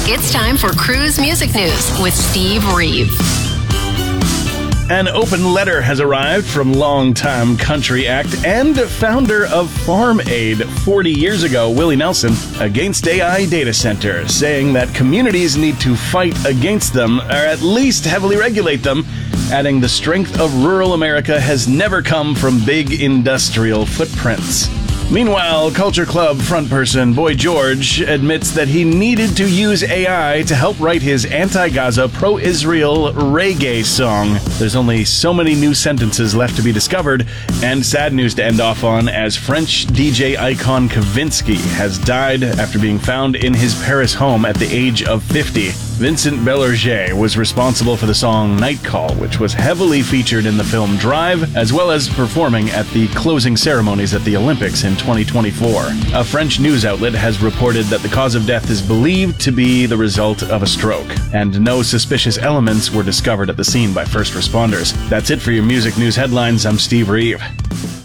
It's time for Cruise Music News with Steve Reeve. An open letter has arrived from longtime country act and founder of Farm Aid 40 years ago, Willie Nelson, against AI data centers, saying that communities need to fight against them, or at least heavily regulate them, adding the strength of rural America has never come from big industrial footprints. Meanwhile, Culture Club frontperson Boy George admits that he needed to use AI to help write his anti-Gaza, pro-Israel reggae song. There's only so many new sentences left to be discovered, and sad news to end off on, as French DJ icon Kavinsky has died after being found in his Paris home at the age of 50. Vincent Bellanger was responsible for the song Night Call, which was heavily featured in the film Drive, as well as performing at the closing ceremonies at the Olympics in 2024. A French news outlet has reported that the cause of death is believed to be the result of a stroke, and no suspicious elements were discovered at the scene by first responders. That's it for your music news headlines. I'm Steve Reeve.